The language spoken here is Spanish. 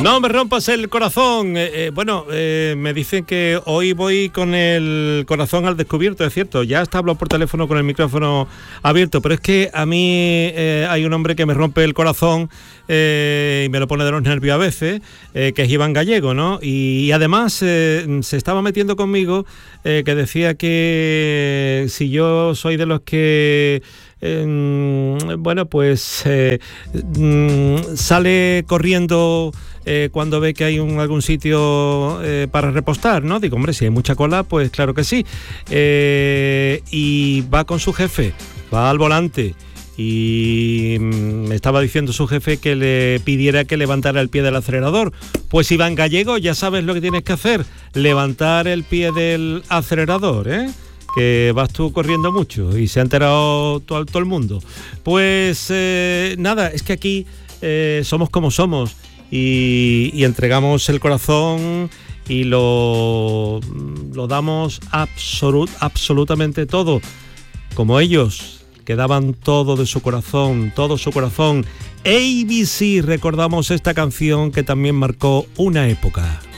No me rompas el corazón. Me dicen que hoy voy con el corazón al descubierto, es cierto. Ya hasta hablo por teléfono con el micrófono abierto, pero es que a mí hay un hombre que me rompe el corazón y me lo pone de los nervios a veces, que es Iván Gallego, ¿no? Y además se estaba metiendo conmigo, que decía que si yo soy de los que sale corriendo cuando ve que hay algún sitio para repostar, ¿no? Digo, hombre, si hay mucha cola, pues claro que sí. Y va con su jefe, va al volante, y me estaba diciendo su jefe que le pidiera que levantara el pie del acelerador. Pues Iván Gallego, ya sabes lo que tienes que hacer, levantar el pie del acelerador, que vas tú corriendo mucho y se ha enterado todo el mundo. Pues nada, es que aquí somos como somos y entregamos el corazón y lo damos absolutamente todo, como ellos, que daban todo de su corazón, todo su corazón. ABC, recordamos esta canción que también marcó una época.